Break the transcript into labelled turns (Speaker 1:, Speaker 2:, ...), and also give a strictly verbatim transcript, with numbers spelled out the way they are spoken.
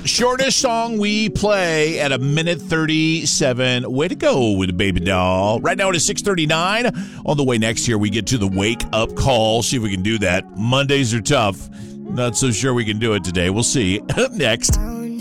Speaker 1: Shortest song we play at a minute thirty-seven. Way to go with the baby doll. Right now it is six thirty-nine. On the way next year, we get to the wake up call. See if we can do that. Mondays are tough. Not so sure we can do it today. We'll see. Up next.